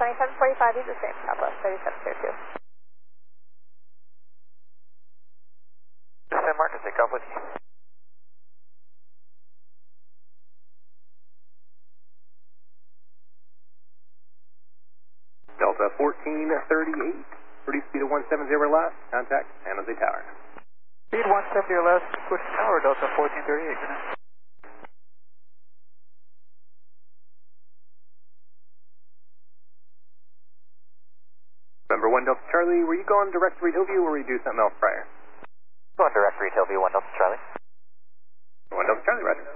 2745 is the same, Southwest 3702. San Marcos, take off with you. Delta 1438, reduce speed of 170 left, contact San Jose Tower. Speed 170 or less, switch tower, Delta 1438, good night. November 1 Delta Charlie, were you going direct to Reed Hillview or were you do something else prior? Going direct to Reed Hillview, 1 Delta Charlie. 1 Delta Charlie, roger.